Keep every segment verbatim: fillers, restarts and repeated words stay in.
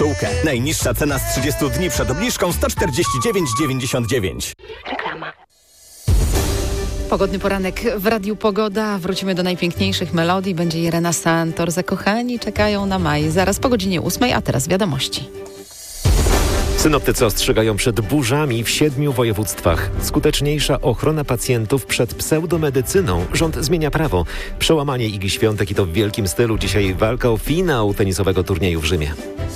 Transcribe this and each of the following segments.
kapsułkę. Najniższa cena z trzydziestu dni przed obniżką sto czterdzieści dziewięć dziewięćdziesiąt dziewięć. Reklama. Pogodny poranek w Radiu Pogoda. Wrócimy do najpiękniejszych melodii. Będzie Irena Santor. Zakochani czekają na maj. Zaraz po godzinie ósmej, a teraz wiadomości. Synoptycy ostrzegają przed burzami w siedmiu województwach. Skuteczniejsza ochrona pacjentów przed pseudomedycyną. Rząd zmienia prawo. Przełamanie Igi Świątek i to w wielkim stylu. Dzisiaj walka o finał tenisowego turnieju w Rzymie.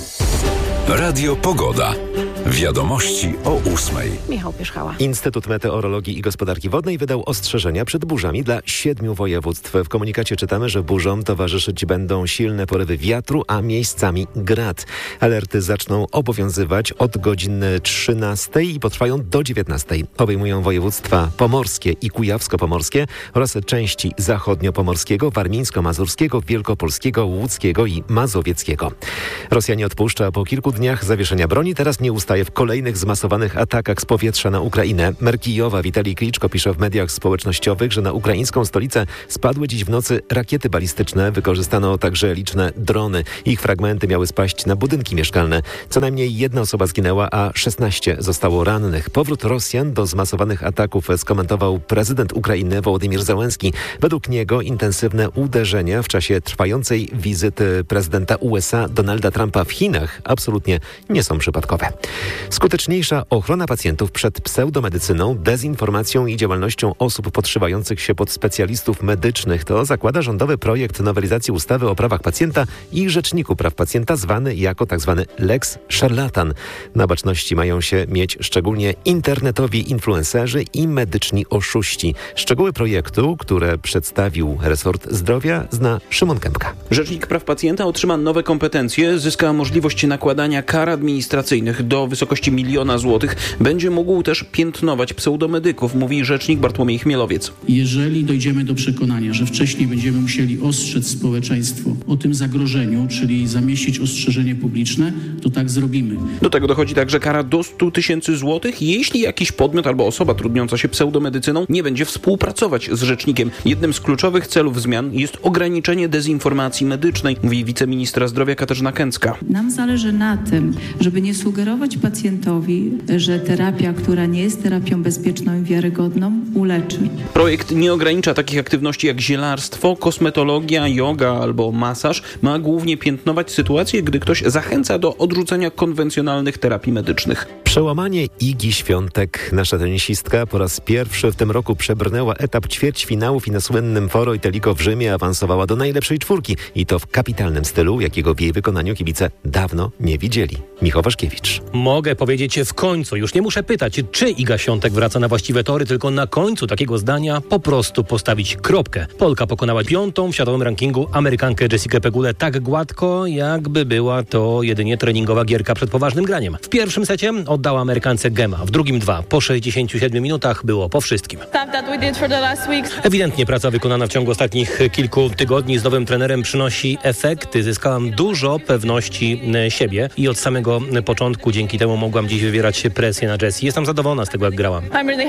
Radio Pogoda. Wiadomości o ósmej. Michał Pierzchała. Instytut Meteorologii i Gospodarki Wodnej wydał ostrzeżenia przed burzami dla siedmiu województw. W komunikacie czytamy, że burzom towarzyszyć będą silne porywy wiatru, a miejscami grad. Alerty zaczną obowiązywać od godziny trzynastej i potrwają do dziewiętnastej. Obejmują województwa pomorskie i kujawsko-pomorskie oraz części zachodnio-pomorskiego, warmińsko-mazurskiego, wielkopolskiego, łódzkiego i mazowieckiego. Rosja nie odpuszcza po kilku dniach zawieszenia broni. Teraz nie ustaje w kolejnych zmasowanych atakach z powietrza na Ukrainę. Mer Kijowa Witalij Kliczko pisze w mediach społecznościowych, że na ukraińską stolicę spadły dziś w nocy rakiety balistyczne. Wykorzystano także liczne drony. Ich fragmenty miały spaść na budynki mieszkalne. Co najmniej jedna osoba zginęła, a szesnaście zostało rannych. Powrót Rosjan do zmasowanych ataków skomentował prezydent Ukrainy Wołodymyr Zełenski. Według niego intensywne uderzenia w czasie trwającej wizyty prezydenta U S A Donalda Trumpa w Chinach absolutnie nie są przypadkowe. Skuteczniejsza ochrona pacjentów przed pseudomedycyną, dezinformacją i działalnością osób podszywających się pod specjalistów medycznych to zakłada rządowy projekt nowelizacji ustawy o prawach pacjenta i Rzeczniku Praw Pacjenta zwany jako tzw. Lex Szarlatan. Na baczności mają się mieć szczególnie internetowi influencerzy i medyczni oszuści. Szczegóły projektu, które przedstawił resort zdrowia, zna Szymon Kępka. Rzecznik Praw Pacjenta otrzyma nowe kompetencje, zyska możliwość nakładania kar administracyjnych do wysokości miliona złotych. Będzie mógł też piętnować pseudomedyków, mówi rzecznik Bartłomiej Chmielowiec. Jeżeli dojdziemy do przekonania, że wcześniej będziemy musieli ostrzec społeczeństwo o tym zagrożeniu, czyli zamieścić ostrzeżenie publiczne, to tak zrobimy. Do tego dochodzi także kara do stu tysięcy złotych, jeśli jakiś podmiot albo osoba trudniąca się pseudomedycyną nie będzie współpracować z rzecznikiem. Jednym z kluczowych celów zmian jest ograniczenie dezinformacji medycznej, mówi wiceministra zdrowia Katarzyna Kęcka. Nam zależy na tym, żeby nie sugerować pacjentowi, że terapia, która nie jest terapią bezpieczną i wiarygodną, uleczy. Projekt nie ogranicza takich aktywności jak zielarstwo, kosmetologia, yoga albo masaż. Ma głównie piętnować sytuację, gdy ktoś zachęca do odrzucenia konwencjonalnych terapii medycznych. Przełamanie Igi Świątek. Nasza tenisistka po raz pierwszy w tym roku przebrnęła etap ćwierćfinałów i na słynnym Foro Italico w Rzymie awansowała do najlepszej czwórki. I to w kapitalnym stylu, jakiego w jej wykonaniu kibice dawno nie widzieli. Michał Waszkiewicz. Mogę powiedzieć w końcu, już nie muszę pytać, czy Iga Świątek wraca na właściwe tory, tylko na końcu takiego zdania po prostu postawić kropkę. Polka pokonała piątą w światowym rankingu Amerykankę Jessikę Pegulę tak gładko, jakby była to jedynie treningowa gierka przed poważnym graniem. W pierwszym secie oddała Amerykance gema, w drugim dwa. Po sześćdziesięciu siedmiu minutach było po wszystkim. Ewidentnie praca wykonana w ciągu ostatnich kilku tygodni z nowym trenerem przynosi efekty. Zyskałam dużo pewności siebie i od samego początku dzięki temu mogłam dziś wywierać presję na Jessie. Jestem zadowolona z tego, jak grałam.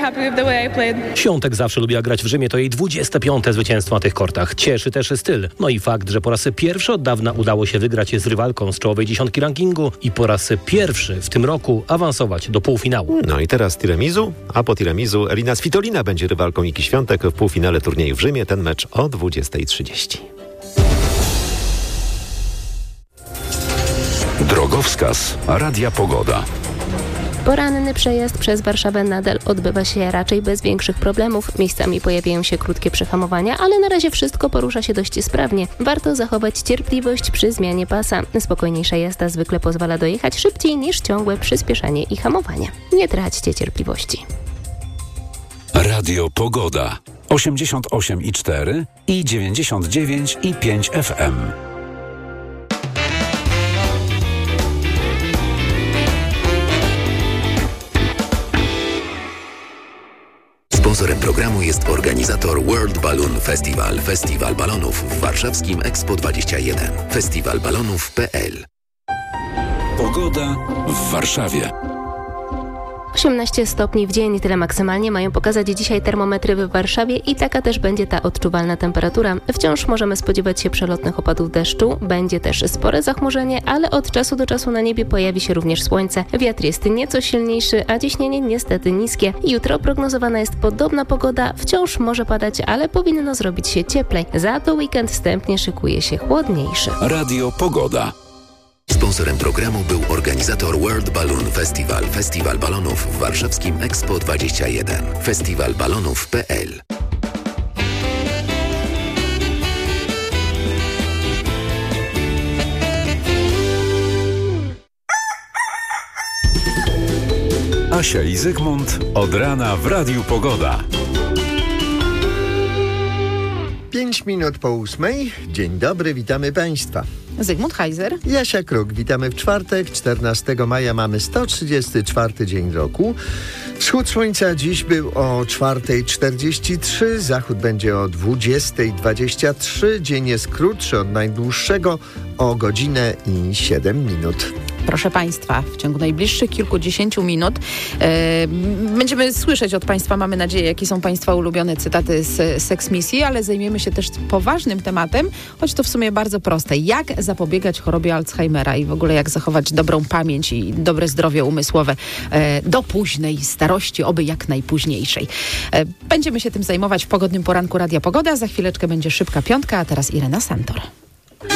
Świątek zawsze lubiła grać w Rzymie, to jej dwudzieste piąte zwycięstwo na tych kortach. Cieszy też styl. No i fakt, że po raz pierwszy od dawna udało się wygrać z rywalką z czołowej dziesiątki rankingu i po raz pierwszy w tym roku awansować do półfinału. No i teraz tiramisu, a po tiramisu Elina Svitolina będzie rywalką Igi Świątek w półfinale turnieju w Rzymie. Ten mecz o dwudziestej trzydzieści. Drogowskaz Radia Pogoda. Poranny przejazd przez Warszawę nadal odbywa się raczej bez większych problemów. Miejscami pojawiają się krótkie przehamowania, ale na razie wszystko porusza się dość sprawnie. Warto zachować cierpliwość przy zmianie pasa. Spokojniejsza jazda zwykle pozwala dojechać szybciej niż ciągłe przyspieszanie i hamowanie. Nie traćcie cierpliwości. Radio Pogoda. osiemdziesiąt osiem i cztery i dziewięćdziesiąt dziewięć i pięć F M. Sponsorem programu jest organizator World Balloon Festival, Festiwal Balonów w warszawskim Expo dwadzieścia jeden. festiwal balonów kropka p l. Pogoda w Warszawie. osiemnaście stopni w dzień, tyle maksymalnie mają pokazać dzisiaj termometry w Warszawie i taka też będzie ta odczuwalna temperatura. Wciąż możemy spodziewać się przelotnych opadów deszczu, będzie też spore zachmurzenie, ale od czasu do czasu na niebie pojawi się również słońce. Wiatr jest nieco silniejszy, a ciśnienie niestety niskie. Jutro prognozowana jest podobna pogoda, wciąż może padać, ale powinno zrobić się cieplej. Za to weekend wstępnie szykuje się chłodniejszy. Radio Pogoda. Sponsorem programu był organizator World Balloon Festival, Festiwal Balonów w warszawskim Expo dwadzieścia jeden. festiwal balonów kropka p l. Asia i Zygmunt od rana w Radiu Pogoda. Pięć minut po ósmej. Dzień dobry, witamy Państwa. Zygmunt Heiser. Jasia Kruk, witamy w czwartek, czternastego maja, mamy sto trzydziesty czwarty dzień roku. Wschód słońca dziś był o czwartej czterdzieści trzy, zachód będzie o dwudziestej dwadzieścia trzy, dzień jest krótszy od najdłuższego o godzinę i siedem minut. Proszę Państwa, w ciągu najbliższych kilkudziesięciu minut e, będziemy słyszeć od Państwa, mamy nadzieję, jakie są Państwa ulubione cytaty z seksmisji, ale zajmiemy się też poważnym tematem, choć to w sumie bardzo proste. Jak zapobiegać chorobie Alzheimera i w ogóle jak zachować dobrą pamięć i dobre zdrowie umysłowe e, do późnej starości, oby jak najpóźniejszej. E, będziemy się tym zajmować w pogodnym poranku Radia Pogoda. Za chwileczkę będzie szybka piątka, a teraz Irena Santor.